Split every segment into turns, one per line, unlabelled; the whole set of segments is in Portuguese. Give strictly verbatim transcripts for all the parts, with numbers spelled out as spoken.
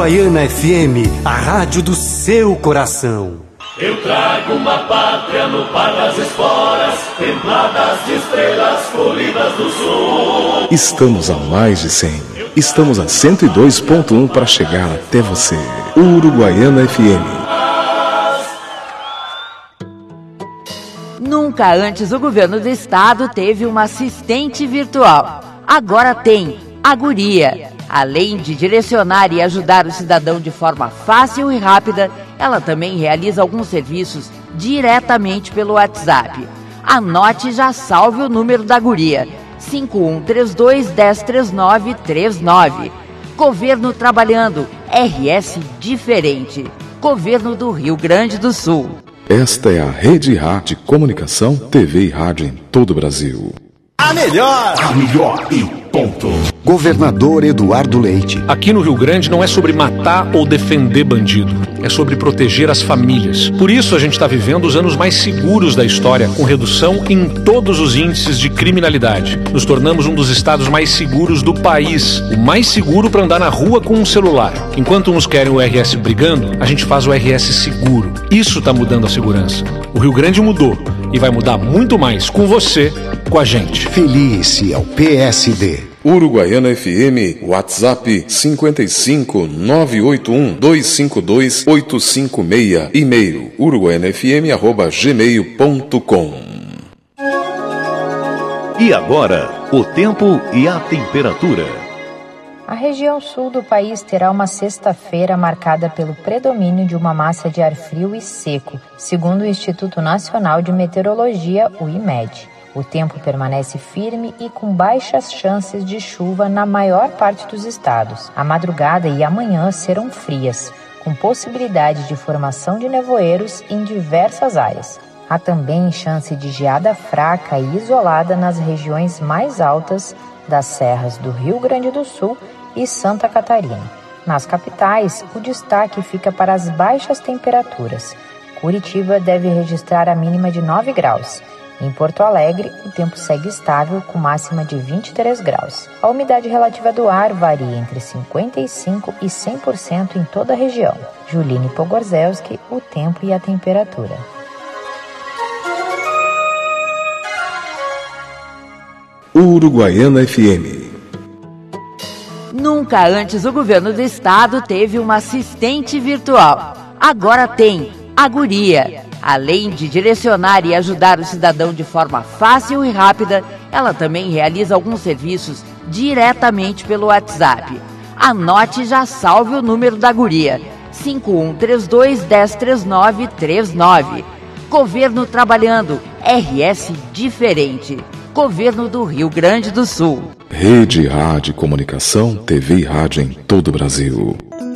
Uruguaiana F M, a rádio do seu coração.
Eu trago uma pátria no par das esporas, templadas de estrelas colhidas do sul.
Estamos a mais de cem. Estamos a cento e dois ponto um para chegar até você. Uruguaiana F M.
Nunca antes o governo do estado teve uma assistente virtual. Agora tem a Guria. Além de direcionar e ajudar o cidadão de forma fácil e rápida, ela também realiza alguns serviços diretamente pelo WhatsApp. Anote e já salve o número da Guria: cinco um três dois, um zero três nove três nove. Governo trabalhando, R S diferente. Governo do Rio Grande do Sul.
Esta é a Rede Rádio Comunicação, T V e rádio em todo o Brasil.
A melhor! A melhor e ponto.
Governador Eduardo Leite.
Aqui no Rio Grande não é sobre matar ou defender bandido, é sobre proteger as famílias. Por isso a gente está vivendo os anos mais seguros da história, com redução em todos os índices de criminalidade. Nos tornamos um dos estados mais seguros do país, o mais seguro para andar na rua com um celular. Enquanto uns querem o R S brigando, a gente faz o R S seguro. Isso está mudando a segurança. O Rio Grande mudou e vai mudar muito mais com você, com a gente.
Felice ao P S D.
Uruguaiana F M, WhatsApp cinco cinco nove oito um dois cinco dois oito cinco seis, e-mail uruguaianafm arroba gmail ponto com.
E agora, o tempo e a temperatura.
A região sul do país terá uma sexta-feira marcada pelo predomínio de uma massa de ar frio e seco, segundo o Instituto Nacional de Meteorologia, o I M E D. O tempo permanece firme e com baixas chances de chuva na maior parte dos estados. A madrugada e a manhã serão frias, com possibilidade de formação de nevoeiros em diversas áreas. Há também chance de geada fraca e isolada nas regiões mais altas das serras do Rio Grande do Sul e Santa Catarina. Nas capitais, o destaque fica para as baixas temperaturas. Curitiba deve registrar a mínima de nove graus. Em Porto Alegre, o tempo segue estável com máxima de vinte e três graus. A umidade relativa do ar varia entre cinquenta e cinco por cento e cem por cento em toda a região. Juline Pogorzelski, o tempo e a temperatura.
Uruguaiana F M.
Nunca antes o governo do estado teve uma assistente virtual. Agora tem a Guria. Além de direcionar e ajudar o cidadão de forma fácil e rápida, ela também realiza alguns serviços diretamente pelo WhatsApp. Anote e já salve o número da Guria: cinco um três dois, um zero três nove três nove. Governo trabalhando, R S diferente. Governo do Rio Grande do Sul.
Rede Rádio Comunicação, T V e rádio em todo o Brasil.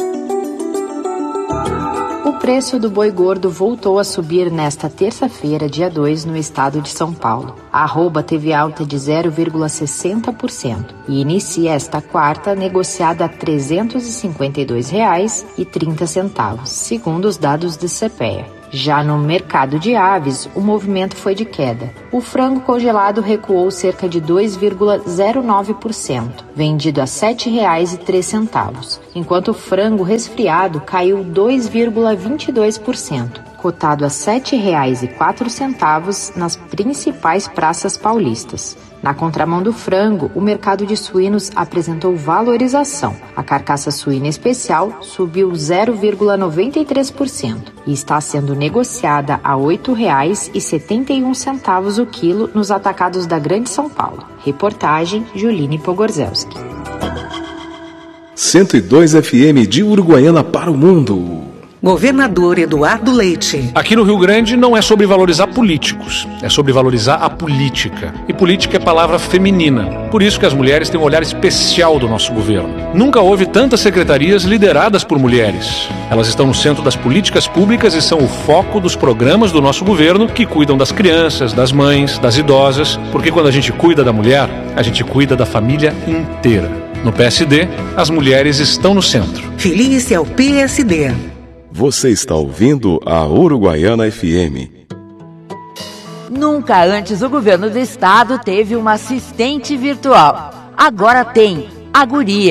O preço do boi gordo voltou a subir nesta terça-feira, dia dois, no estado de São Paulo. A arroba teve alta de zero vírgula sessenta por cento e inicia esta quarta negociada a trezentos e cinquenta e dois reais e trinta centavos, segundo os dados de CEPEA. Já no mercado de aves, o movimento foi de queda. O frango congelado recuou cerca de dois vírgula zero nove por cento, vendido a sete reais e três centavos, enquanto o frango resfriado caiu dois vírgula vinte e dois por cento, cotado a sete reais e quatro centavos nas principais praças paulistas. Na contramão do frango, o mercado de suínos apresentou valorização. A carcaça suína especial subiu zero vírgula noventa e três por cento e está sendo negociada a oito reais e setenta e um centavos o quilo nos atacados da Grande São Paulo. Reportagem Juline Pogorzelski.
cento e dois F M de Uruguaiana para o mundo.
Governador Eduardo Leite.
Aqui no Rio Grande não é sobre valorizar políticos, é sobre valorizar a política. E política é palavra feminina. Por isso que as mulheres têm um olhar especial do nosso governo. Nunca houve tantas secretarias lideradas por mulheres. Elas estão no centro das políticas públicas e são o foco dos programas do nosso governo que cuidam das crianças, das mães, das idosas, porque quando a gente cuida da mulher, a gente cuida da família inteira. No P S D, as mulheres estão no centro.
Felice ao P S D.
Você está ouvindo a Uruguaiana F M.
Nunca antes o governo do estado teve uma assistente virtual. Agora tem a Guria.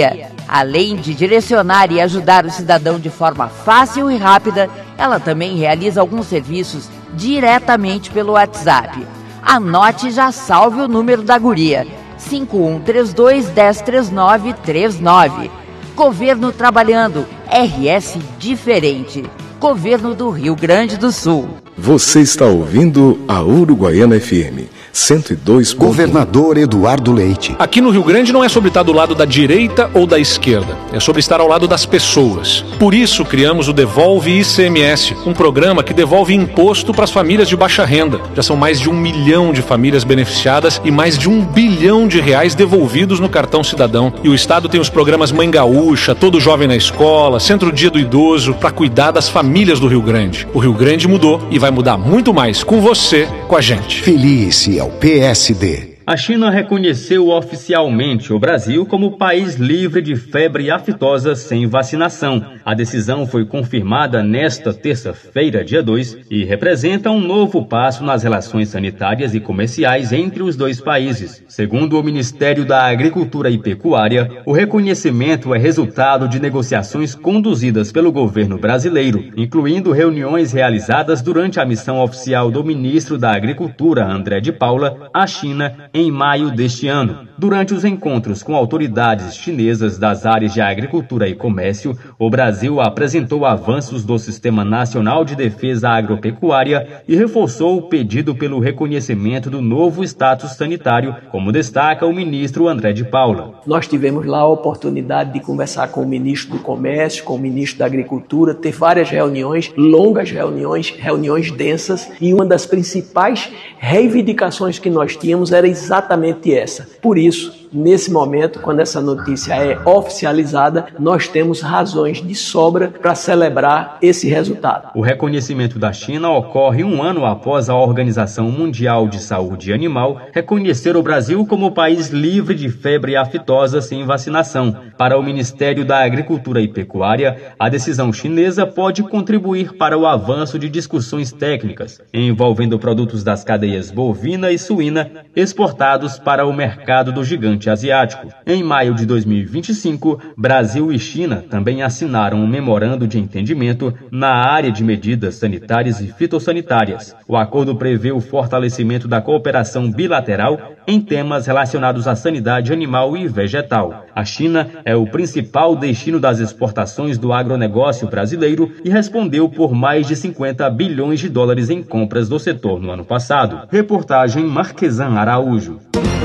Além de direcionar e ajudar o cidadão de forma fácil e rápida, ela também realiza alguns serviços diretamente pelo WhatsApp. Anote e já salve o número da guria, cinco um três dois, um zero três nove três nove. Governo trabalhando, R S diferente. Governo do Rio Grande do Sul.
Você está ouvindo a Uruguaiana F M cento e dois.
Governador Eduardo Leite.
Aqui no Rio Grande não é sobre estar do lado da direita ou da esquerda, é sobre estar ao lado das pessoas. Por isso criamos o Devolve I C M S, um programa que devolve imposto para as famílias de baixa renda. Já são mais de um milhão de famílias beneficiadas e mais de um bilhão de reais devolvidos no cartão cidadão. E o Estado tem os programas Mãe Gaúcha, Todo Jovem na Escola, Centro Dia do Idoso, para cuidar das famílias do Rio Grande. O Rio Grande mudou e vai mudar muito mais com você, com a gente.
Feliz é o P S D.
A China reconheceu oficialmente o Brasil como país livre de febre aftosa sem vacinação. A decisão foi confirmada nesta terça-feira, dia dois, e representa um novo passo nas relações sanitárias e comerciais entre os dois países. Segundo o Ministério da Agricultura e Pecuária, o reconhecimento é resultado de negociações conduzidas pelo governo brasileiro, incluindo reuniões realizadas durante a missão oficial do ministro da Agricultura, André de Paula, à China, em maio deste ano. Durante os encontros com autoridades chinesas das áreas de agricultura e comércio, o Brasil apresentou avanços do Sistema Nacional de Defesa Agropecuária e reforçou o pedido pelo reconhecimento do novo status sanitário, como destaca o ministro André de Paula.
Nós tivemos lá a oportunidade de conversar com o ministro do Comércio, com o ministro da Agricultura, ter várias reuniões, longas reuniões, reuniões densas, e uma das principais reivindicações que nós tínhamos era exatamente essa. Por isso, nesse momento, quando essa notícia é oficializada, nós temos razões de sobra para celebrar esse resultado.
O reconhecimento da China ocorre um ano após a Organização Mundial de Saúde Animal reconhecer o Brasil como país livre de febre aftosa sem vacinação. Para o Ministério da Agricultura e Pecuária, a decisão chinesa pode contribuir para o avanço de discussões técnicas envolvendo produtos das cadeias bovina e suína exportados para o mercado do gigante asiático. Em maio de dois mil e vinte e cinco, Brasil e China também assinaram um memorando de entendimento na área de medidas sanitárias e fitossanitárias. O acordo prevê o fortalecimento da cooperação bilateral em temas relacionados à sanidade animal e vegetal. A China é o principal destino das exportações do agronegócio brasileiro e respondeu por mais de cinquenta bilhões de dólares em compras do setor no ano passado. Reportagem Marquesan Araújo.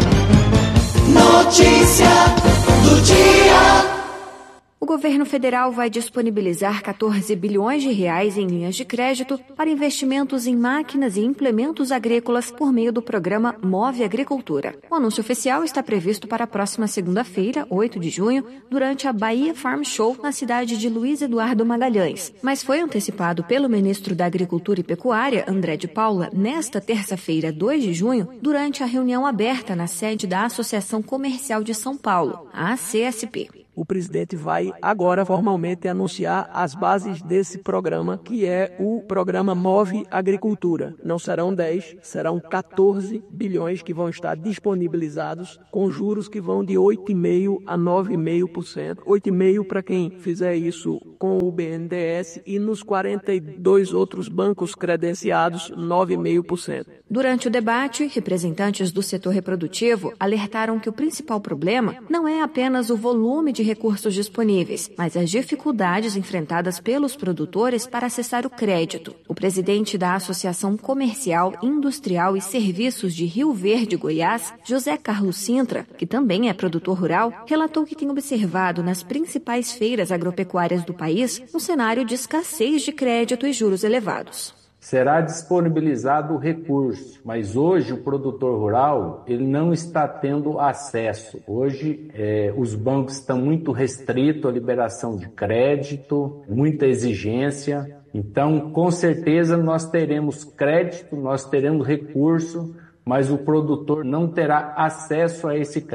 Notícia do dia.
O governo federal vai disponibilizar quatorze bilhões de reais em linhas de crédito para investimentos em máquinas e implementos agrícolas por meio do programa Move Agricultura. O anúncio oficial está previsto para a próxima segunda-feira, oito de junho, durante a Bahia Farm Show na cidade de Luiz Eduardo Magalhães, mas foi antecipado pelo ministro da Agricultura e Pecuária, André de Paula, nesta terça-feira, dois de junho, durante a reunião aberta na sede da Associação Comercial de São Paulo, a A C S P.
O presidente vai agora formalmente anunciar as bases desse programa, que é o programa Move Agricultura. Não serão dez, serão quatorze bilhões que vão estar disponibilizados, com juros que vão de oito vírgula cinco por cento a nove vírgula cinco por cento. oito vírgula cinco por cento para quem fizer isso com o B N D E S e nos quarenta e dois outros bancos credenciados, nove vírgula cinco por cento.
Durante o debate, representantes do setor reprodutivo alertaram que o principal problema não é apenas o volume de recursos disponíveis, mas as dificuldades enfrentadas pelos produtores para acessar o crédito. O presidente da Associação Comercial, Industrial e Serviços de Rio Verde, Goiás, José Carlos Sintra, que também é produtor rural, relatou que tem observado nas principais feiras agropecuárias do país um cenário de escassez de crédito e juros elevados.
Será disponibilizado o recurso, mas hoje o produtor rural ele não está tendo acesso. Hoje é, os bancos estão muito restritos à liberação de crédito, muita exigência. Então, com certeza, nós teremos crédito, nós teremos recurso, mas o produtor não terá acesso a esse crédito.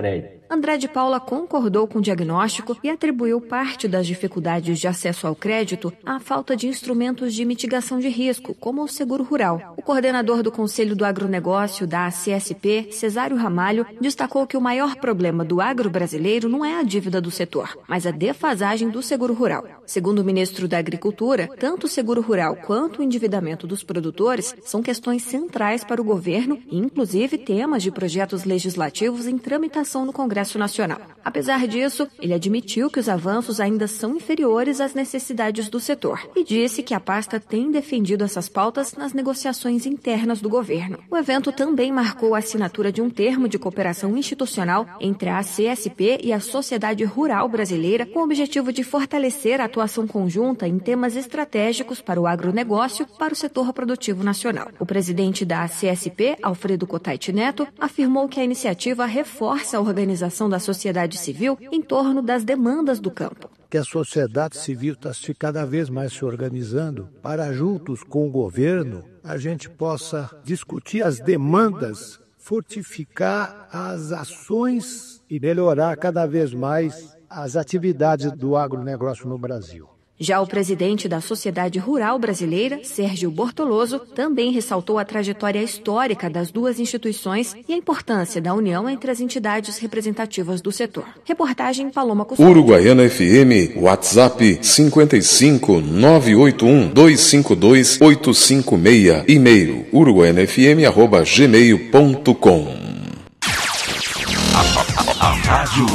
André de Paula concordou com o diagnóstico e atribuiu parte das dificuldades de acesso ao crédito à falta de instrumentos de mitigação de risco, como o seguro rural. O coordenador do Conselho do Agronegócio da A C S P, Cesário Ramalho, destacou que o maior problema do agro brasileiro não é a dívida do setor, mas a defasagem do seguro rural. Segundo o ministro da Agricultura, tanto o seguro rural quanto o endividamento dos produtores são questões centrais para o governo e, inclusive, temas de projetos legislativos em tramitação no Congresso Nacional. Apesar disso, ele admitiu que os avanços ainda são inferiores às necessidades do setor e disse que a pasta tem defendido essas pautas nas negociações internas do governo. O evento também marcou a assinatura de um termo de cooperação institucional entre a A C S P e a Sociedade Rural Brasileira, com o objetivo de fortalecer a atuação conjunta em temas estratégicos para o agronegócio para o setor produtivo nacional. O presidente da A C S P, Alfredo Cotait Neto, afirmou que a iniciativa reforça a organização da sociedade civil em torno das demandas do campo.
Que a sociedade civil está se cada vez mais se organizando para, juntos com o governo, a gente possa discutir as demandas, fortificar as ações e melhorar cada vez mais as atividades do agronegócio no Brasil.
Já o presidente da Sociedade Rural Brasileira, Sérgio Bortoloso, também ressaltou a trajetória histórica das duas instituições e a importância da união entre as entidades representativas do setor. Reportagem Paloma Custódio.
Uruguaiana F M, WhatsApp cinco cinco nove oito um dois cinco dois oito cinco seis, e-mail uruguaiana f m arroba gmail ponto com.
A Rádio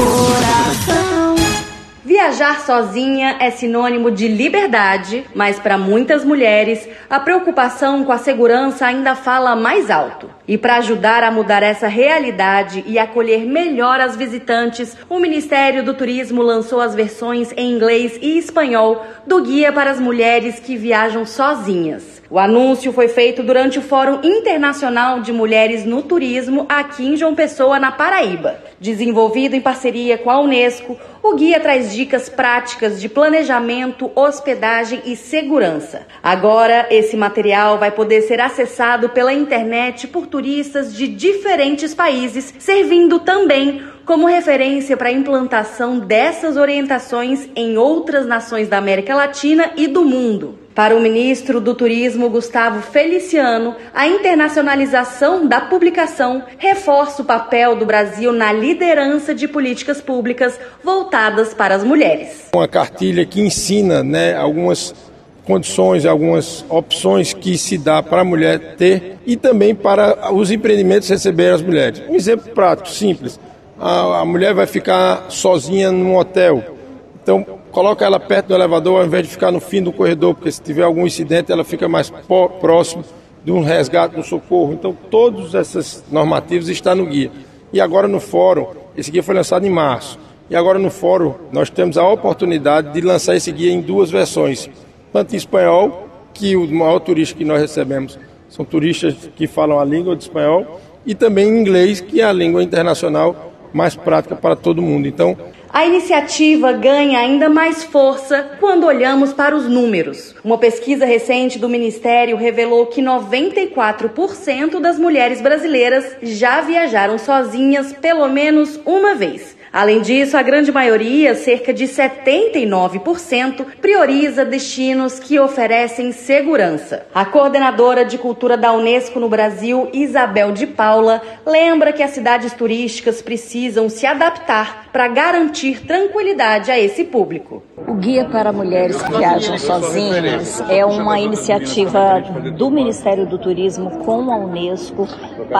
Viajar sozinha é sinônimo de liberdade, mas para muitas mulheres, a preocupação com a segurança ainda fala mais alto. E para ajudar a mudar essa realidade e acolher melhor as visitantes, o Ministério do Turismo lançou as versões em inglês e espanhol do Guia para as Mulheres que Viajam Sozinhas. O anúncio foi feito durante o Fórum Internacional de Mulheres no Turismo aqui em João Pessoa, na Paraíba. Desenvolvido em parceria com a Unesco, o guia traz dicas práticas de planejamento, hospedagem e segurança. Agora, esse material vai poder ser acessado pela internet por turistas de diferentes países, servindo também como referência para a implantação dessas orientações em outras nações da América Latina e do mundo. Para o ministro do Turismo, Gustavo Feliciano, a internacionalização da publicação reforça o papel do Brasil na liderança de políticas públicas voltadas para as mulheres.
Uma cartilha que ensina, né, algumas condições, algumas opções que se dá para a mulher ter e também para os empreendimentos receber as mulheres. Um exemplo prático, simples. A, a mulher vai ficar sozinha num hotel. Então, coloca ela perto do elevador ao invés de ficar no fim do corredor, porque se tiver algum incidente ela fica mais próximo de um resgate, de um socorro. Então, todos esses normativos estão no guia. E agora no fórum, esse guia foi lançado em março. E agora no fórum nós temos a oportunidade de lançar esse guia em duas versões. Tanto em espanhol, que o maior turista que nós recebemos são turistas que falam a língua de espanhol, e também em inglês, que é a língua internacional mais prática para todo mundo. Então,
a iniciativa ganha ainda mais força quando olhamos para os números. Uma pesquisa recente do Ministério revelou que noventa e quatro por cento das mulheres brasileiras já viajaram sozinhas pelo menos uma vez. Além disso, a grande maioria, cerca de setenta e nove por cento, prioriza destinos que oferecem segurança. A coordenadora de cultura da Unesco no Brasil, Isabel de Paula, lembra que as cidades turísticas precisam se adaptar para garantir tranquilidade a esse público.
O Guia para Mulheres que Viajam Sozinhas é uma iniciativa do Ministério do Turismo com a Unesco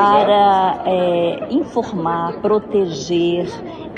para é, informar, proteger,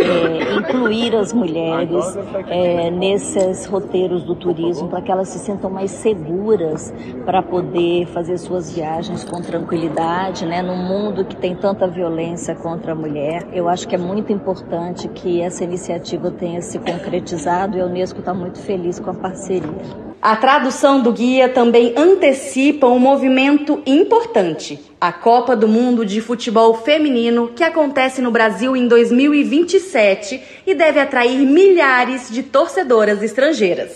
é, incluir as mulheres é, nesses roteiros do turismo para que elas se sintam mais seguras para poder fazer suas viagens com tranquilidade, né, num mundo que tem tanta violência contra a mulher. Eu acho que é muito importante que essa iniciativa tenha se concretizado e a Unesco está muito feliz com a parceria.
A tradução do guia também antecipa um movimento importante, a Copa do Mundo de Futebol Feminino, que acontece no Brasil em dois mil e vinte e sete e deve atrair milhares de torcedoras estrangeiras.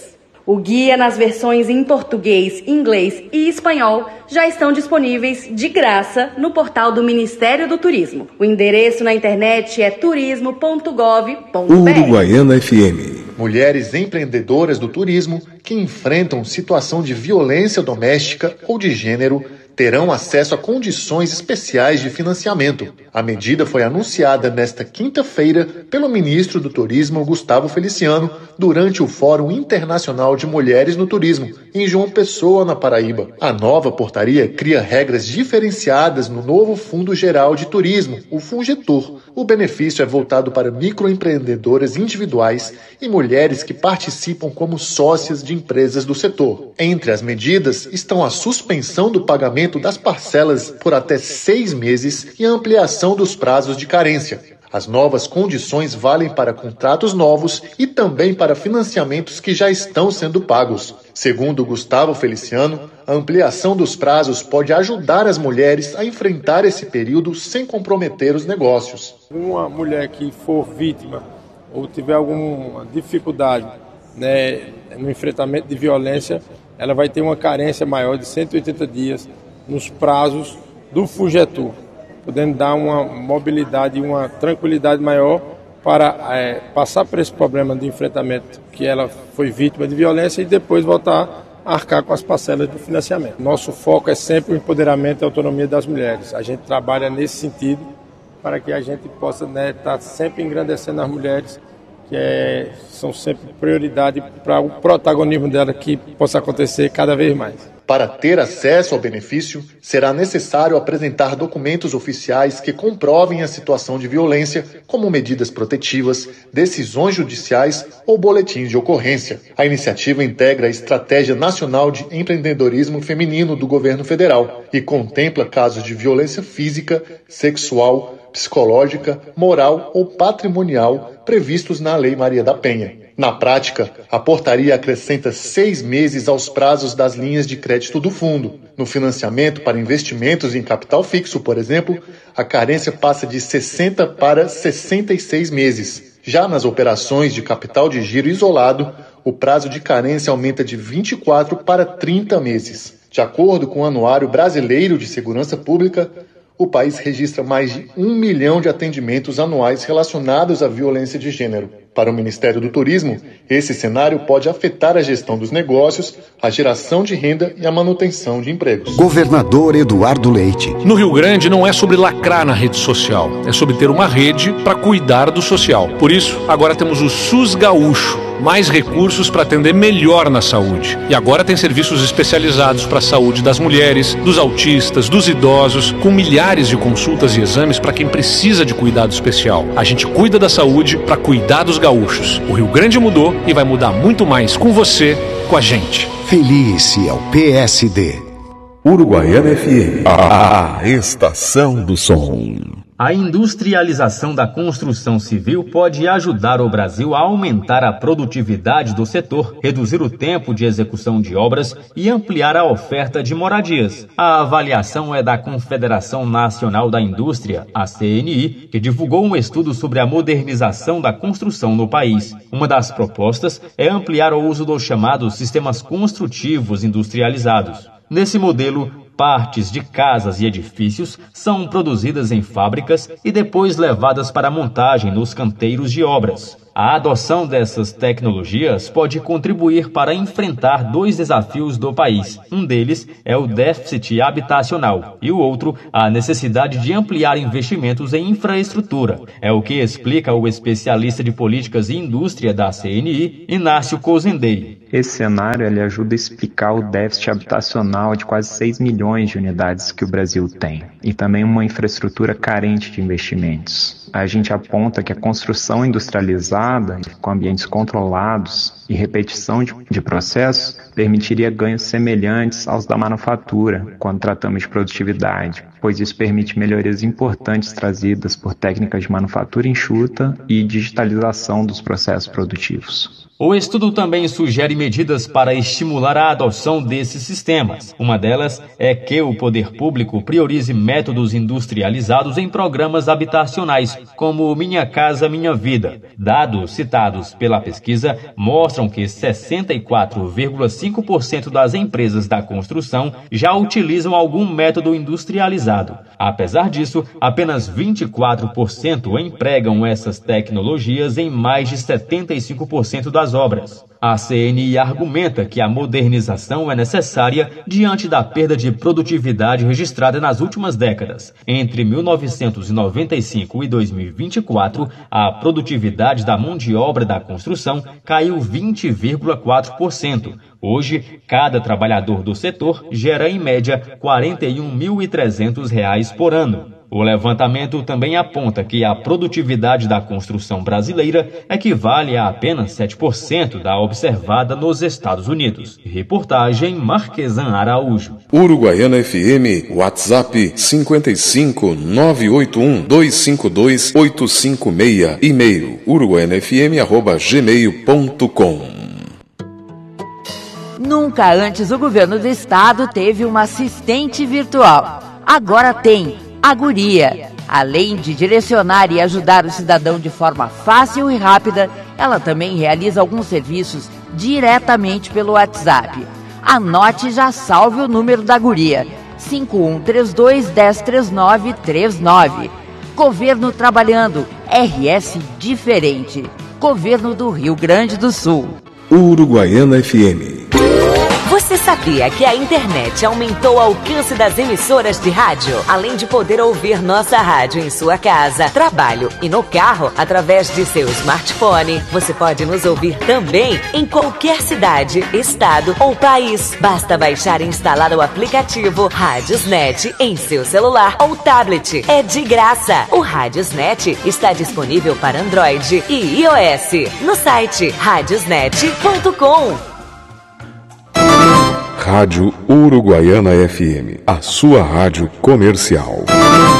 O guia, nas versões em português, inglês e espanhol, já estão disponíveis de graça no portal do Ministério do Turismo. O endereço na internet é turismo ponto gov ponto br.
Uruguaiana F M.
Mulheres empreendedoras do turismo que enfrentam situação de violência doméstica ou de gênero terão acesso a condições especiais de financiamento. A medida foi anunciada nesta quinta-feira pelo ministro do Turismo, Gustavo Feliciano, durante o Fórum Internacional de Mulheres no Turismo, em João Pessoa, na Paraíba. A nova portaria cria regras diferenciadas no novo Fundo Geral de Turismo, o Fungetur. O benefício é voltado para microempreendedoras individuais e mulheres que participam como sócias de empresas do setor. Entre as medidas estão a suspensão do pagamento das parcelas por até seis meses e a ampliação dos prazos de carência. As novas condições valem para contratos novos e também para financiamentos que já estão sendo pagos. Segundo Gustavo Feliciano, a ampliação dos prazos pode ajudar as mulheres a enfrentar esse período sem comprometer os negócios.
Uma mulher que for vítima ou tiver alguma dificuldade, né, no enfrentamento de violência, ela vai ter uma carência maior de cento e oitenta dias nos prazos do Fungetur, podendo dar uma mobilidade e uma tranquilidade maior para é, passar por esse problema de enfrentamento que ela foi vítima de violência e depois voltar a arcar com as parcelas do financiamento. Nosso foco é sempre o empoderamento e a autonomia das mulheres. A gente trabalha nesse sentido para que a gente possa estar, né, tá sempre engrandecendo as mulheres, que é, são sempre prioridade para o protagonismo dela que possa acontecer cada vez mais.
Para ter acesso ao benefício, será necessário apresentar documentos oficiais que comprovem a situação de violência, como medidas protetivas, decisões judiciais ou boletins de ocorrência. A iniciativa integra a Estratégia Nacional de Empreendedorismo Feminino do Governo Federal e contempla casos de violência física, sexual, psicológica, moral ou patrimonial previstos na Lei Maria da Penha. Na prática, a portaria acrescenta seis meses aos prazos das linhas de crédito do fundo. No financiamento para investimentos em capital fixo, por exemplo, a carência passa de sessenta para sessenta e seis meses. Já nas operações de capital de giro isolado, o prazo de carência aumenta de vinte e quatro para trinta meses. De acordo com o Anuário Brasileiro de Segurança Pública, o país registra mais de um milhão de atendimentos anuais relacionados à violência de gênero. Para o Ministério do Turismo, esse cenário pode afetar a gestão dos negócios, a geração de renda e a manutenção de empregos.
Governador Eduardo Leite.
No Rio Grande não é sobre lacrar na rede social, é sobre ter uma rede para cuidar do social. Por isso, agora temos o SUS Gaúcho, mais recursos para atender melhor na saúde. E agora tem serviços especializados para a saúde das mulheres, dos autistas, dos idosos, com milhares de consultas e exames para quem precisa de cuidado especial. A gente cuida da saúde para cuidar dos gaúchos. O Rio Grande mudou e vai mudar muito mais com você, com a gente.
Felice é o P S D.
Uruguaiana F M, a, a estação do som.
A industrialização da construção civil pode ajudar o Brasil a aumentar a produtividade do setor, reduzir o tempo de execução de obras e ampliar a oferta de moradias. A avaliação é da Confederação Nacional da Indústria, a C N I, que divulgou um estudo sobre a modernização da construção no país. Uma das propostas é ampliar o uso dos chamados sistemas construtivos industrializados. Nesse modelo, partes de casas e edifícios são produzidas em fábricas e depois levadas para a montagem nos canteiros de obras. A adoção dessas tecnologias pode contribuir para enfrentar dois desafios do país. Um deles é o déficit habitacional e o outro, a necessidade de ampliar investimentos em infraestrutura. É o que explica o especialista de políticas e indústria da C N I, Inácio Cozendei.
Esse cenário ele ajuda a explicar o déficit habitacional de quase seis milhões de unidades que o Brasil tem e também uma infraestrutura carente de investimentos. A gente aponta que a construção industrializada, com ambientes controlados e repetição de, de processos, permitiria ganhos semelhantes aos da manufatura, quando tratamos de produtividade, pois isso permite melhorias importantes trazidas por técnicas de manufatura enxuta e digitalização dos processos produtivos.
O estudo também sugere medidas para estimular a adoção desses sistemas. Uma delas é que o poder público priorize métodos industrializados em programas habitacionais, como Minha Casa Minha Vida. Dados citados pela pesquisa mostram mostram que sessenta e quatro vírgula cinco por cento das empresas da construção já utilizam algum método industrializado. Apesar disso, apenas vinte e quatro por cento empregam essas tecnologias em mais de setenta e cinco por cento das obras. A C N I argumenta que a modernização é necessária diante da perda de produtividade registrada nas últimas décadas. Entre mil novecentos e noventa e cinco e dois mil e vinte e quatro, a produtividade da mão de obra da construção caiu vinte vírgula quatro por cento. Hoje, cada trabalhador do setor gera, em média, quarenta e um mil e trezentos reais por ano. O levantamento também aponta que a produtividade da construção brasileira equivale a apenas sete por cento da observada nos Estados Unidos. Reportagem Marquesan Araújo.
Uruguaiana F M, WhatsApp cinco cinco nove oito um dois cinco dois oito cinco seis, e-mail uruguaiana f m arroba gmail ponto com.
Nunca antes o governo do estado teve uma assistente virtual. Agora tem a Guria. Além de direcionar e ajudar o cidadão de forma fácil e rápida, ela também realiza alguns serviços diretamente pelo WhatsApp. Anote e já salve o número da Guria: cinco um três dois, um zero três nove três nove. Governo trabalhando, R S diferente. Governo do Rio Grande do Sul.
Uruguaiana F M.
Você sabia que a internet aumentou o alcance das emissoras de rádio? Além de poder ouvir nossa rádio em sua casa, trabalho e no carro, através de seu smartphone, você pode nos ouvir também em qualquer cidade, estado ou país. Basta baixar e instalar o aplicativo Radiosnet em seu celular ou tablet. É de graça. O Radiosnet está disponível para Android e iOS no site radiosnet ponto com.
Rádio Uruguaiana F M, a sua rádio comercial.